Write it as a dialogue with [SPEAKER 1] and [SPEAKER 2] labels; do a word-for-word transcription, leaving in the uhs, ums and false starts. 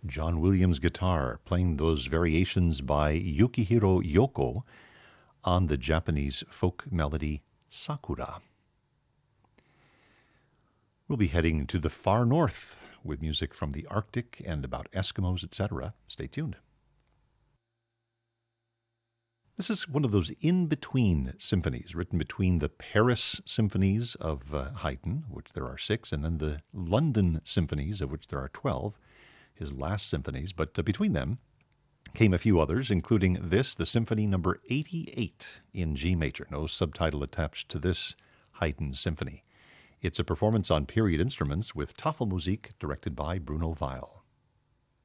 [SPEAKER 1] John Williams guitar, playing those variations by Yukihiro Yoko on the Japanese folk melody Sakura. We'll be heading to the far north with music from the Arctic and about Eskimos, et cetera. Stay tuned. This is one of those in-between symphonies, written between the Paris symphonies of uh, Haydn, which there are six, and then the London symphonies, of which there are twelve, his last symphonies. But uh, between them came a few others, including this, the Symphony Number eighty-eight in G major. No subtitle attached to this Haydn symphony. It's a performance on period instruments with Tafelmusik, directed by Bruno Weil.